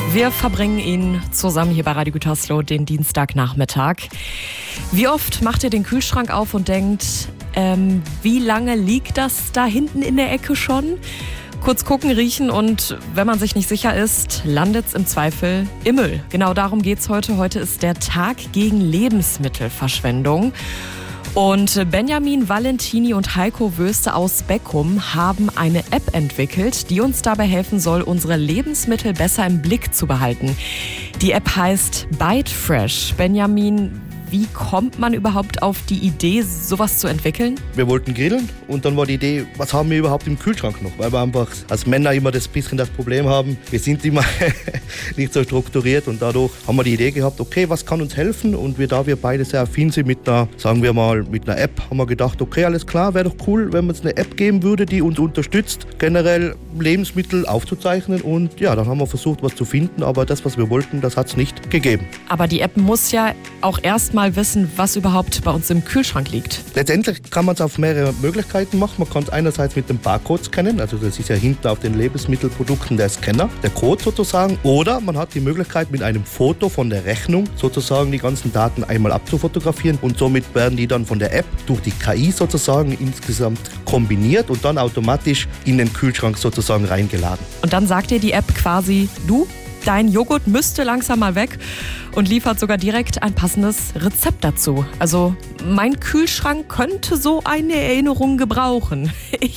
Wir verbringen ihn zusammen hier bei Radio Gütersloh den Dienstagnachmittag. Wie oft macht ihr den Kühlschrank auf und denkt, wie lange liegt das da hinten in der Ecke schon? Kurz gucken, riechen und wenn man sich nicht sicher ist, landet's im Zweifel im Müll. Genau darum geht's heute. Heute ist der Tag gegen Lebensmittelverschwendung. Und Benjamin Valentini und Heiko Wöste aus Beckum haben eine App entwickelt, die uns dabei helfen soll, unsere Lebensmittel besser im Blick zu behalten. Die App heißt Bite Fresh. Benjamin, wie kommt man überhaupt auf die Idee, sowas zu entwickeln? Wir wollten grillen und dann war die Idee, was haben wir überhaupt im Kühlschrank noch? Weil wir einfach als Männer immer das Problem haben, wir sind immer nicht so strukturiert und dadurch haben wir die Idee gehabt, okay, was kann uns helfen? Und da wir beide sehr affin sind mit einer App, haben wir gedacht, okay, alles klar, wäre doch cool, wenn es eine App geben würde, die uns unterstützt, generell Lebensmittel aufzuzeichnen. Und ja, dann haben wir versucht, was zu finden, aber das, was wir wollten, das hat es nicht gegeben. Aber die App muss ja auch erstmal wissen, was überhaupt bei uns im Kühlschrank liegt. Letztendlich kann man es auf mehrere Möglichkeiten machen. Man kann es einerseits mit dem Barcode scannen, also das ist ja hinten auf den Lebensmittelprodukten der Scanner, der Code sozusagen, oder man hat die Möglichkeit mit einem Foto von der Rechnung sozusagen die ganzen Daten einmal abzufotografieren und somit werden die dann von der App durch die KI sozusagen insgesamt kombiniert und dann automatisch in den Kühlschrank sozusagen reingeladen. Und dann sagt dir die App quasi, dein Joghurt müsste langsam mal weg und liefert sogar direkt ein passendes Rezept dazu. Also mein Kühlschrank könnte so eine Erinnerung gebrauchen. Ich